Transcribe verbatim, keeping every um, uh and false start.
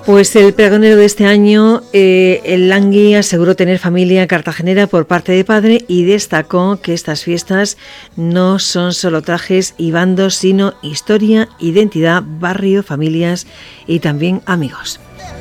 Pues el pregonero de este año, eh, el Langui, aseguró tener familia cartagenera por parte de padre y destacó que estas fiestas no son solo trajes y bandos, sino historia, identidad, barrio, familias y también amigos.